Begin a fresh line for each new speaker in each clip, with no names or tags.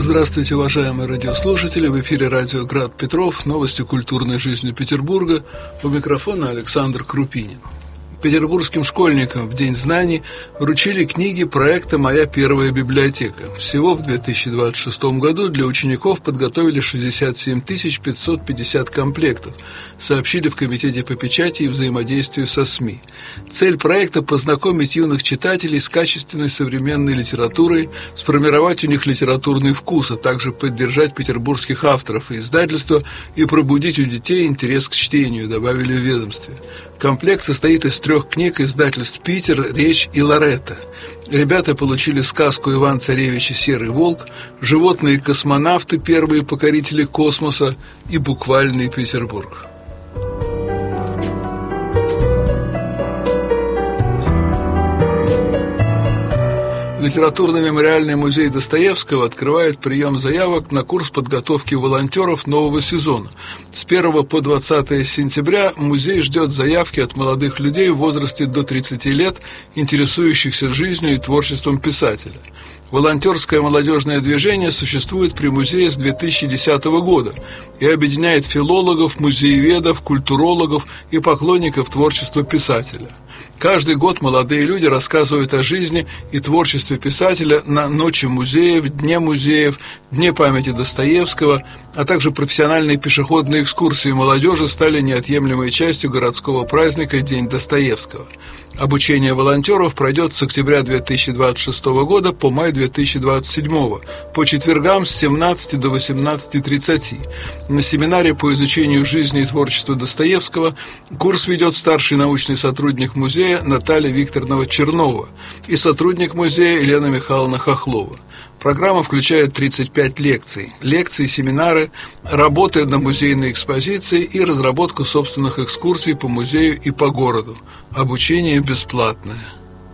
Здравствуйте, уважаемые радиослушатели! В эфире радио «Град Петров», новости культурной жизни Петербурга. У микрофона Александр Крупинин. Петербургским школьникам в День знаний вручили книги проекта «Моя первая библиотека». Всего в 2026 году для учеников подготовили 67 550 комплектов, сообщили в Комитете по печати и взаимодействию со СМИ. Цель проекта – познакомить юных читателей с качественной современной литературой, сформировать у них литературный вкус, а также поддержать петербургских авторов и издательства и пробудить у детей интерес к чтению, добавили в ведомстве. Комплект состоит из 3 книг издательств «Питер», «Речь» и «Лоретта». Ребята получили сказку Иван-Царевич и Серый волк, животные-космонавты, первые покорители космоса и буквальный Петербург. Литературно-мемориальный музей Достоевского открывает прием заявок на курс подготовки волонтеров нового сезона. С 1 по 20 сентября музей ждет заявки от молодых людей в возрасте до 30 лет, интересующихся жизнью и творчеством писателя. Волонтерское молодежное движение существует при музее с 2010 года и объединяет филологов, музееведов, культурологов и поклонников творчества писателя. Каждый год молодые люди рассказывают о жизни и творчестве писателя на Ночи музеев, Дне памяти Достоевского, а также профессиональные пешеходные экскурсии молодежи стали неотъемлемой частью городского праздника День Достоевского. Обучение волонтеров пройдет с октября 2026 года по май 2027, по четвергам с 17 до 18:30. На семинаре по изучению жизни и творчества Достоевского курс ведет старший научный сотрудник музея Наталья Викторовна Чернова и сотрудник музея Елена Михайловна Хохлова. Программа включает 35 лекций, семинары, работы на музейной экспозиции и разработку собственных экскурсий по музею и по городу. Обучение бесплатное.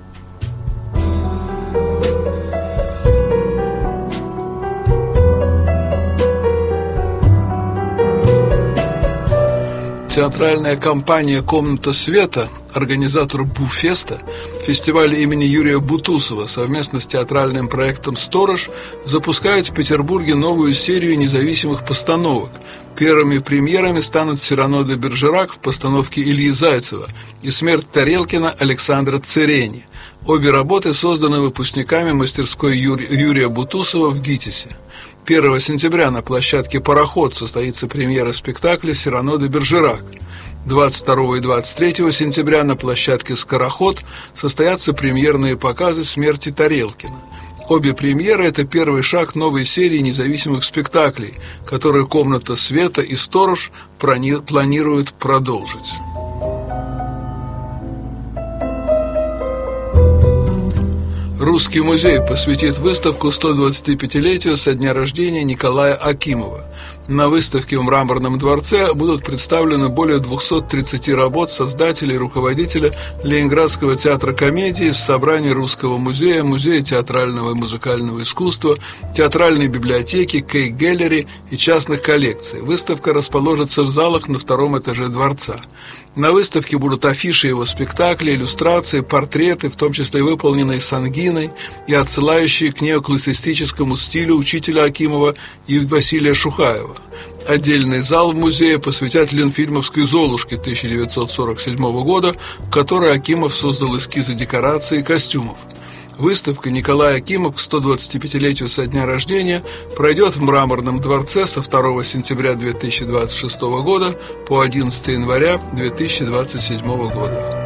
Театральная компания «Комната света», организатор Буфеста, фестиваля имени Юрия Бутусова, совместно с театральным проектом «Сторож», запускает в Петербурге новую серию независимых постановок. Первыми премьерами станут «Сирано де Бержерак» в постановке Ильи Зайцева и «Смерть Тарелкина» Александра Церени. Обе работы созданы выпускниками мастерской Юрия Бутусова в ГИТИСе. 1 сентября на площадке «Пароход» состоится премьера спектакля «Сирано де Бержерак». 22 и 23 сентября на площадке «Скороход» состоятся премьерные показы «Смерти Тарелкина». Обе премьеры – это первый шаг новой серии независимых спектаклей, которую «Комната света» и «Сторож» планируют продолжить. Русский музей посвятит выставку 125-летию со дня рождения Николая Акимова. На выставке в Мраморном дворце будут представлены более 230 работ создателя и руководителя Ленинградского театра комедии, собраний Русского музея, Музея театрального и музыкального искусства, театральной библиотеки, Кей-Гэллери и частных коллекций. Выставка расположится в залах на 2-м этаже дворца. На выставке будут афиши его спектаклей, иллюстрации, портреты, в том числе выполненные Сангиной и отсылающие к неоклассицистическому стилю учителя Акимова и Василия Шухаева. Отдельный зал в музее посвятят Ленфильмовской «Золушке» 1947 года, в которой Акимов создал эскизы декораций и костюмов. Выставка «Николай Акимов» к 125-летию со дня рождения пройдет в Мраморном дворце со 2 сентября 2026 года по 11 января 2027 года.